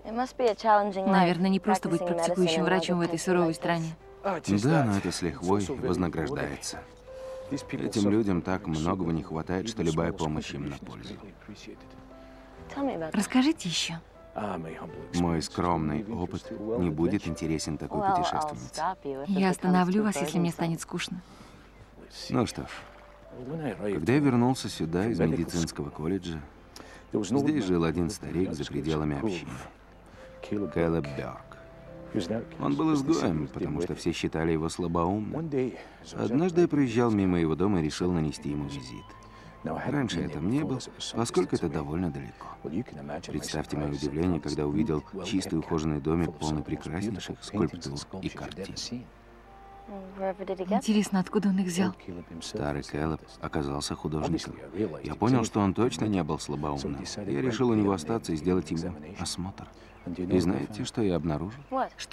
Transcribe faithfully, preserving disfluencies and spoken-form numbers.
Наверное, не просто быть практикующим врачом в этой суровой стране. Да, но это с лихвой вознаграждается. Этим людям так многого не хватает, что любая помощь им на пользу. Расскажите еще. Мой скромный опыт не будет интересен такой путешественнице. Я остановлю вас, если мне станет скучно. Ну что ж, когда я вернулся сюда из медицинского колледжа, здесь жил один старик за пределами общины. Кэлеб Бёрк. Он был изгоем, потому что все считали его слабоумным. Однажды я проезжал мимо его дома и решил нанести ему визит. Раньше я там не был, поскольку это довольно далеко. Представьте мое удивление, когда увидел чистый ухоженный домик, полный прекраснейших скульптур и картин. Интересно, откуда он их взял? Старый Кэлеб оказался художником. Я понял, что он точно не был слабоумным. Я решил у него остаться и сделать ему осмотр. И знаете, что я обнаружил?